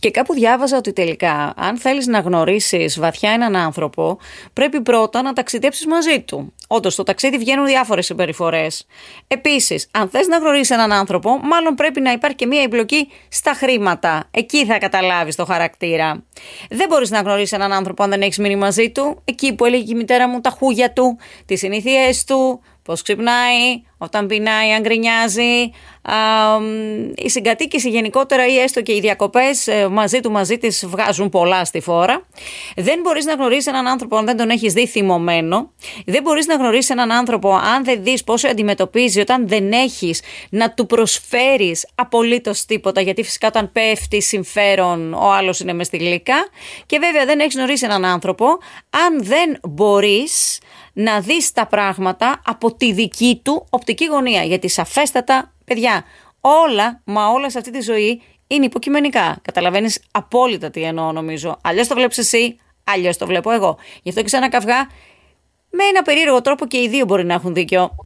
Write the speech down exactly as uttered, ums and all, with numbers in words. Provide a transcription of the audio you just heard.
Και κάπου διάβαζα ότι τελικά, αν θέλεις να γνωρίσεις βαθιά έναν άνθρωπο, πρέπει πρώτα να ταξιδέψεις μαζί του. Όντως, στο ταξίδι βγαίνουν διάφορες συμπεριφορές. Επίσης, αν θες να γνωρίσεις έναν άνθρωπο, μάλλον πρέπει να υπάρχει και μία εμπλοκή στα χρήματα. Εκεί θα καταλάβεις το χαρακτήρα. Δεν μπορείς να γνωρίσεις έναν άνθρωπο αν δεν έχεις μείνει μαζί του. Εκεί που έλεγε η μητέρα μου τα χούγια του, τις συνήθειές του, πώς ξυπνάει, όταν πεινάει, αν γκρινιάζει, α, η συγκατοίκηση γενικότερα ή έστω και οι διακοπές μαζί του, μαζί της βγάζουν πολλά στη φόρα. Δεν μπορείς να γνωρίσεις έναν άνθρωπο αν δεν τον έχεις δει θυμωμένο. Δεν μπορείς να γνωρίσεις έναν άνθρωπο αν δεν δεις πόσο αντιμετωπίζει όταν δεν έχεις να του προσφέρεις απολύτως τίποτα, γιατί φυσικά όταν πέφτει συμφέρον ο άλλος είναι μες στη γλύκα. Και βέβαια δεν έχεις γνωρίσει έναν άνθρωπο αν δεν μπορείς να δεις τα πράγματα από τη δική του οπτική γωνία. Γιατί σαφέστατα, παιδιά, όλα, μα όλα σε αυτή τη ζωή είναι υποκειμενικά. Καταλαβαίνεις απόλυτα τι εννοώ, νομίζω. Αλλιώς το βλέπεις εσύ, αλλιώς το βλέπω εγώ. Γι' αυτό και σε ένα καυγά, με ένα περίεργο τρόπο και οι δύο μπορεί να έχουν δίκιο.